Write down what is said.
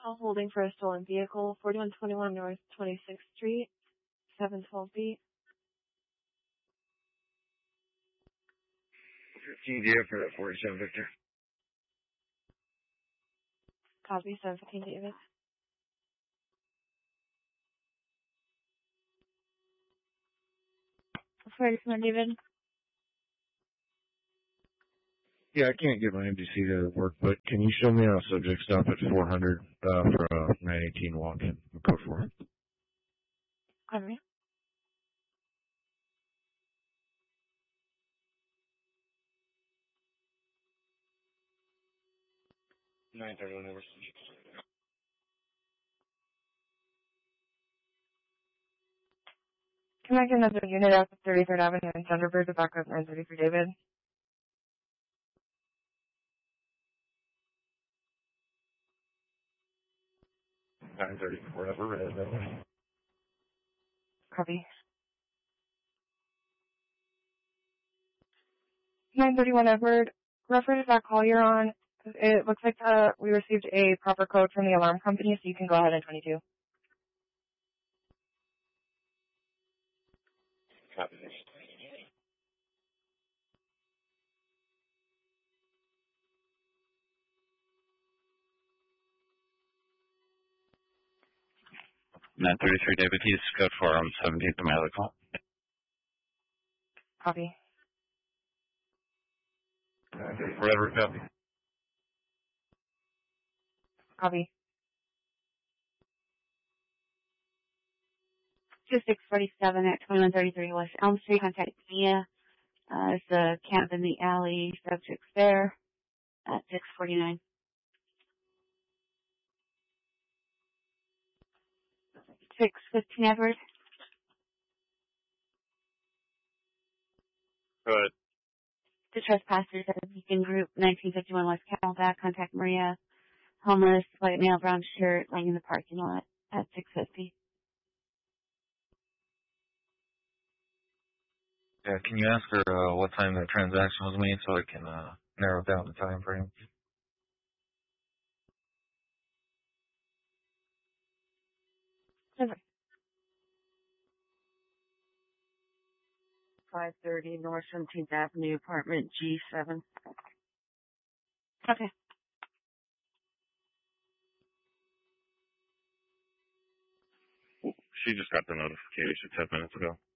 Call holding for a stolen vehicle, 4121 North 26th Street, 712B. 15 David for that 47 Victor. Copy, 715 David. Ferguson, David. Yeah, I can't get my MDC to work, but can you show me a subject stop at 400 for a 918 walk-in? Code 4. Copy. $931 Can I get another unit out to 33rd Avenue in Thunderbird to back up 933 David? $934 Copy. 931 Edward, refer to that call you're on. It looks like we received a proper code from the alarm company, so you can go ahead in 22. Copy. $933 David Keys, code 4 on 17th of my other call. Copy. Forever copy. Copy. 2647 at 2133 West Elm Street. Contact Mia. There's a camp in the alley. Subjects there at 649. 615 Edward. Go ahead. The trespassers at the Beacon Group, 1951 West Camelback. Contact Maria. Homeless, white male, brown shirt, laying in the parking lot at 650. Yeah, can you ask her what time that transaction was made so I can narrow down the time frame? Perfect. 530 North 17th Avenue, apartment G7. Okay. She just got the notification 10 minutes ago.